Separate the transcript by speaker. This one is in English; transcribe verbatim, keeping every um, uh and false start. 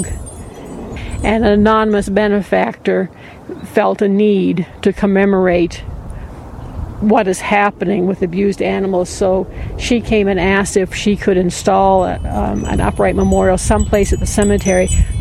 Speaker 1: And an anonymous benefactor felt a need to commemorate what is happening with abused animals, so she came and asked if she could install a, um, an upright memorial someplace at the cemetery